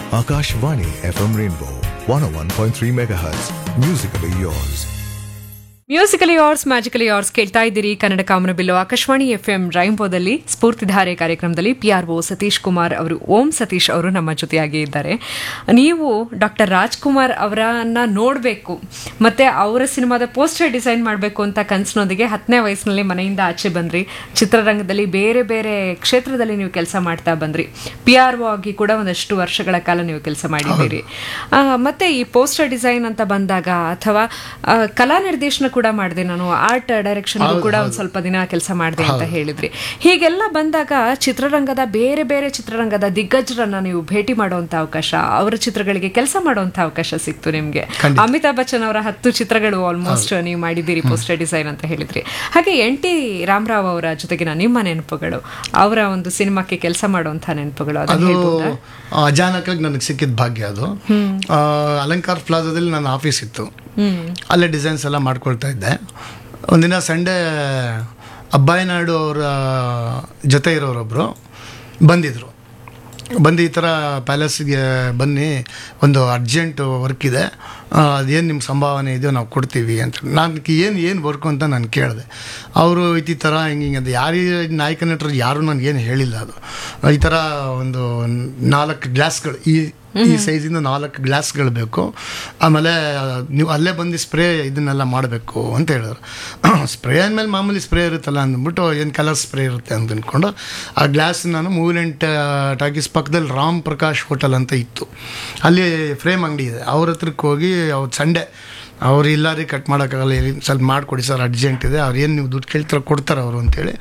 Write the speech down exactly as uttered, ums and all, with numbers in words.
Akashvani F M Rainbow one oh one point three megahertz. Musically yours. Musically ಯಾರ್ಸ್ magically ಯಾರ್ಸ್ ಕೇಳ್ತಾ ಇದ್ದೀರಿ ಕನ್ನಡ ಕಾಮನಬಿಲ್ಲು Akashvani F M ರೈಂಬೋದಲ್ಲಿ ಸ್ಫೂರ್ತಿಧಾರೆ ಕಾರ್ಯಕ್ರಮದಲ್ಲಿ P R O Satish Kumar ಅವರು ಓಂ ಸತೀಶ್ ಅವರು ನಮ್ಮ ಜೊತೆಯಾಗಿ ಇದ್ದಾರೆ. ನೀವು ಡಾಕ್ಟರ್ ರಾಜ್ಕುಮಾರ್ ಅವರನ್ನ ನೋಡಬೇಕು ಮತ್ತೆ ಅವರ ಸಿನಿಮಾದ ಪೋಸ್ಟರ್ ಡಿಸೈನ್ ಮಾಡಬೇಕು ಅಂತ ಕನಸಿನೊಂದಿಗೆ ಹತ್ತನೇ ವಯಸ್ಸಿನಲ್ಲಿ ಮನೆಯಿಂದ ಆಚೆ ಬಂದ್ರಿ. ಚಿತ್ರರಂಗದಲ್ಲಿ ಬೇರೆ ಬೇರೆ ಕ್ಷೇತ್ರದಲ್ಲಿ ನೀವು ಕೆಲಸ ಮಾಡ್ತಾ ಬಂದ್ರಿ. ಪಿ ಆರ್ ಒ ಆಗಿ ಕೂಡ ಒಂದಷ್ಟು ವರ್ಷಗಳ ಕಾಲ ನೀವು ಕೆಲಸ ಮಾಡಿದ್ದೀರಿ. ಮತ್ತೆ ಈ ಪೋಸ್ಟರ್ ಡಿಸೈನ್ ಅಂತ ಬಂದಾಗ ಅಥವಾ ಕಲಾ ನಿರ್ದೇಶನ ಕೂಡ ಮಾಡಿದೆ, ನಾನು ಆರ್ಟ್ ಡೈರೆಕ್ಷನ್ ಕೂಡ ಒಂದ್ ಸ್ವಲ್ಪ ದಿನ ಕೆಲಸ ಮಾಡಿದೆ ಅಂತ ಹೇಳಿದ್ರಿ. ಹೀಗೆಲ್ಲ ಬಂದಾಗ ಚಿತ್ರರಂಗದ ಬೇರೆ ಬೇರೆ ಚಿತ್ರರಂಗದ ದಿಗ್ಗಜರನ್ನ ನೀವು ಭೇಟಿ ಮಾಡುವಂತ ಅವಕಾಶ, ಅವರ ಚಿತ್ರಗಳಿಗೆ ಕೆಲಸ ಮಾಡುವಂತ ಅವಕಾಶ ಸಿಕ್ತು ನಿಮ್ಗೆ. ಅಮಿತಾಬ್ ಬಚ್ಚನ್ ಅವರ ಹತ್ತು ಚಿತ್ರಗಳು ಆಲ್ಮೋಸ್ಟ್ ನೀವು ಮಾಡಿದ್ದೀರಿ ಪೋಸ್ಟರ್ ಡಿಸೈನ್ ಅಂತ ಹೇಳಿದ್ರಿ. ಹಾಗೆ ಎನ್ ಟಿ ರಾಮರಾವ್ ಅವರ ಜೊತೆಗಿನ ನಿಮ್ಮ ನೆನಪುಗಳು, ಅವರ ಒಂದು ಸಿನಿಮಾಕ್ಕೆ ಕೆಲಸ ಮಾಡುವಂತಹ ನೆನಪುಗಳು, ಅದು ಅಚಾನಕ್ಕಾಗಿ ನನಗೆ ಸಿಕ್ಕಿದ ಭಾಗ್ಯ. ಅದು ಅಲಂಕಾರ್ ಪ್ಲಾಜಾದಲ್ಲಿ ನನ್ನ ಆಫೀಸ್ ಇತ್ತು, ಅಲ್ಲೇ ಡಿಸೈನ್ಸ್ ಎಲ್ಲ ಮಾಡ್ಕೊಳ್ತಾ ಇದ್ದೆ. ಒಂದಿನ ಸಂಡೇ ಅಬ್ಬಾಯಿ ನಾಯ್ಡು ಅವರ ಜೊತೆ ಇರೋರೊಬ್ಬರು ಬಂದಿದ್ದರು. ಬಂದು ಈ ಥರ ಪ್ಯಾಲೇಸ್ಗೆ ಬನ್ನಿ, ಒಂದು ಅರ್ಜೆಂಟ್ ವರ್ಕ್ ಇದೆ, ಅದೇನು ನಿಮ್ಮ ಸಂಭಾವನೆ ಇದೆಯೋ ನಾವು ಕೊಡ್ತೀವಿ ಅಂತ. ನಾನು ಏನು ಏನು ವರ್ಕು ಅಂತ ನಾನು ಕೇಳಿದೆ. ಅವರು ಈ ಥರ ಹಿಂಗೆ ಹಿಂಗೆ ಅಂತ ಯಾರು ನಾಯಕ ನಟರು ಯಾರೂ ನನಗೇನು ಹೇಳಿಲ್ಲ. ಅದು ಈ ಥರ ಒಂದು ನಾಲ್ಕು ಗ್ಲಾಸ್ಗಳು, ಈ ಈ ಸೈಜಿಂದ ನಾಲ್ಕು ಗ್ಲಾಸ್ಗಳು ಬೇಕು, ಆಮೇಲೆ ನೀವು ಅಲ್ಲೇ ಬಂದು ಸ್ಪ್ರೇ ಇದನ್ನೆಲ್ಲ ಮಾಡಬೇಕು ಅಂತ ಹೇಳಿದ್ರು. ಸ್ಪ್ರೇ ಅಂದಮೇಲೆ ಮಾಮೂಲಿ ಸ್ಪ್ರೇ ಇರುತ್ತಲ್ಲ ಅಂದ್ಬಿಟ್ಟು ಏನು ಕಲರ್ ಸ್ಪ್ರೇ ಇರುತ್ತೆ ಅಂತ ಅಂದ್ಕೊಂಡು ಆ ಗ್ಲಾಸ್ ನಾನು ಮೂವ್ಮೆಂಟ್ ಟಾಕೀಸ್ ಪಕ್ಕದಲ್ಲಿ ರಾಮ್ ಪ್ರಕಾಶ್ ಹೋಟೆಲ್ ಅಂತ ಇತ್ತು, ಅಲ್ಲಿ ಫ್ರೇಮ್ ಅಂಗಡಿ ಇದೆ, ಅವ್ರ ಹತ್ರಕ್ಕೆ ಹೋಗಿ ಅವ್ರು ಸಂಡೇ ಅವ್ರು ಇಲ್ಲ ರೀ ಕಟ್ ಮಾಡೋಕ್ಕಾಗಲ್ಲ, ಸ್ವಲ್ಪ ಮಾಡಿಕೊಡಿ ಸರ್ ಅರ್ಜೆಂಟ್ ಇದೆ, ಅವ್ರು ಏನು ನೀವು ದುಡ್ಡು ಕೇಳ್ತಾರೆ ಕೊಡ್ತಾರೆ ಅವರು ಅಂತೇಳಿ